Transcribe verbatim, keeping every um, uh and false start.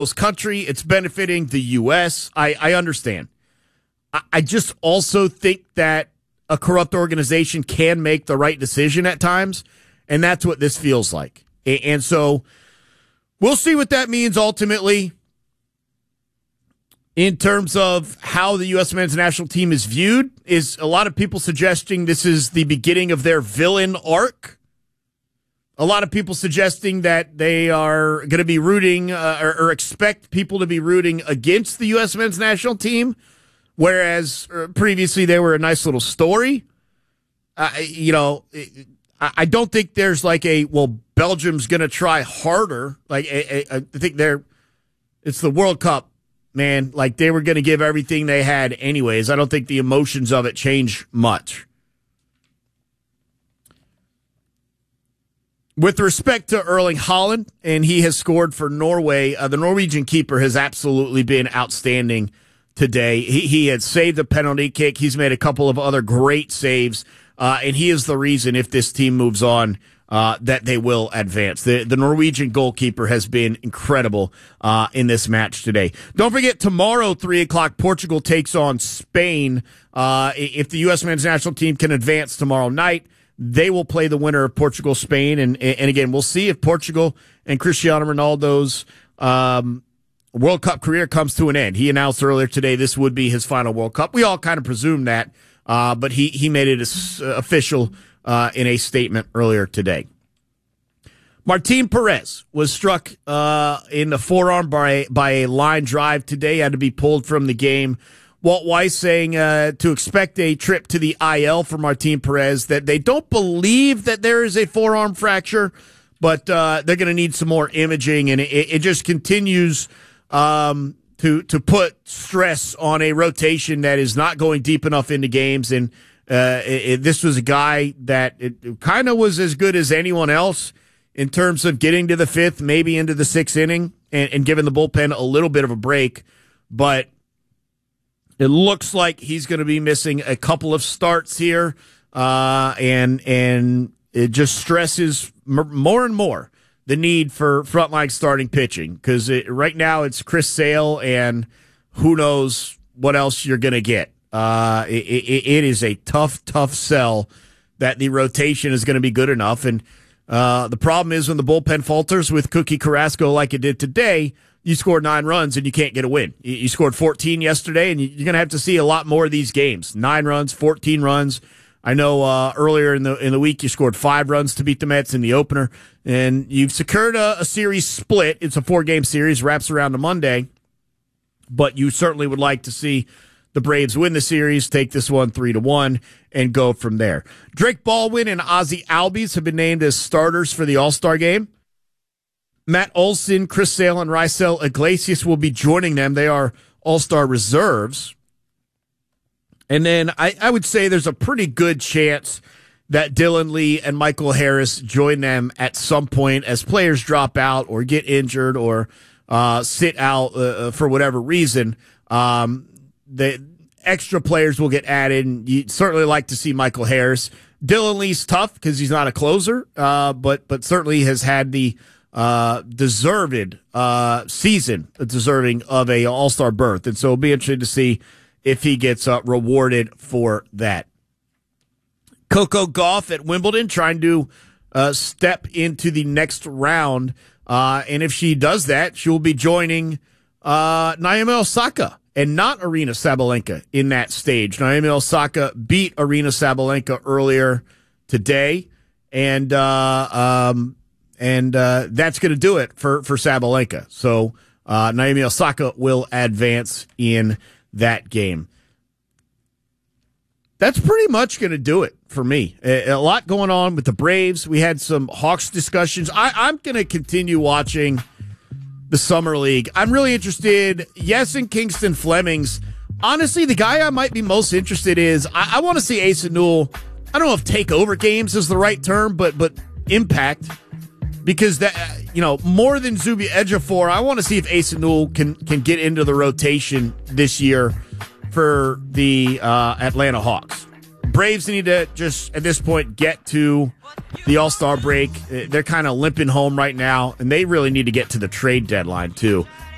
country. It's benefiting the U S. I, I understand. I, I just also think that a corrupt organization can make the right decision at times, and that's what this feels like. And, and so we'll see what that means ultimately in terms of how the U S men's national team is viewed. Is a lot of people suggesting this is the beginning of their villain arc. A lot of people suggesting that they are going to be rooting uh, or, or expect people to be rooting against the U S men's national team, whereas uh, previously they were a nice little story. Uh, you know, I, I don't think there's like a, well, Belgium's going to try harder. Like, I, I, I think they're, it's the World Cup, man. Like, they were going to give everything they had anyways. I don't think the emotions of it change much. With respect to Erling Haaland, and he has scored for Norway, uh, the Norwegian keeper has absolutely been outstanding today. He, he had saved a penalty kick. He's made a couple of other great saves, uh, and he is the reason, if this team moves on, uh, that they will advance. The, the Norwegian goalkeeper has been incredible uh, in this match today. Don't forget, tomorrow, three o'clock, Portugal takes on Spain. Uh, if the U S men's national team can advance tomorrow night, they will play the winner of Portugal-Spain, and and again, we'll see if Portugal and Cristiano Ronaldo's um, World Cup career comes to an end. He announced earlier today this would be his final World Cup. We all kind of presumed that, uh, but he, he made it uh, official uh, in a statement earlier today. Martin Perez was struck uh, in the forearm by, by a line drive today, had to be pulled from the game. Walt Weiss saying uh, to expect a trip to the I L for Martin Perez, that they don't believe that there is a forearm fracture, but uh, they're going to need some more imaging, and it, it just continues um, to to put stress on a rotation that is not going deep enough into games. And uh, it, it, this was a guy that it kind of was as good as anyone else in terms of getting to the fifth, maybe into the sixth inning, and, and giving the bullpen a little bit of a break, but it looks like he's going to be missing a couple of starts here, uh, and and it just stresses m- more and more the need for frontline starting pitching, because right now it's Chris Sale, and who knows what else you're going to get. Uh, it, it, it is a tough, tough sell that the rotation is going to be good enough, and uh, the problem is when the bullpen falters with Cookie Carrasco like it did today, you scored nine runs and you can't get a win. You scored fourteen yesterday, and you're going to have to see a lot more of these games. Nine runs, fourteen runs. I know uh, earlier in the in the week you scored five runs to beat the Mets in the opener, and you've secured a, a series split. It's a four-game series, wraps around to Monday, but you certainly would like to see the Braves win the series, take this one three to one, and go from there. Drake Baldwin and Ozzie Albies have been named as starters for the All-Star game. Matt Olson, Chris Sale, and Raisel Iglesias will be joining them. They are all-star reserves. And then I, I would say there's a pretty good chance that Dylan Lee and Michael Harris join them at some point as players drop out or get injured or uh, sit out uh, for whatever reason. Um, the extra players will get added, and you'd certainly like to see Michael Harris. Dylan Lee's tough because he's not a closer, uh, but but certainly has had the Uh, deserved uh, season, deserving of a all-star berth. And so it'll be interesting to see if he gets uh, rewarded for that. Coco Gauff at Wimbledon trying to uh, step into the next round. Uh, and if she does that, she will be joining uh, Naomi Osaka and not Aryna Sabalenka in that stage. Naomi Osaka beat Aryna Sabalenka earlier today. And, uh, um, And uh, that's going to do it for, for Sabalenka. So uh, Naomi Osaka will advance in that game. That's pretty much going to do it for me. A, a lot going on with the Braves. We had some Hawks discussions. I, I'm going to continue watching the Summer League. I'm really interested. Yes, in Kingston Flemings. Honestly, the guy I might be most interested is I, I want to see Asa Newell. I don't know if take over games is the right term, but but impact. Because that, you know, more than Zubi Ejiofor, I want to see if Asa Newell can can get into the rotation this year for the uh, Atlanta Hawks. Braves need to just, at this point, get to the All-Star break. They're kind of limping home right now, and they really need to get to the trade deadline, too.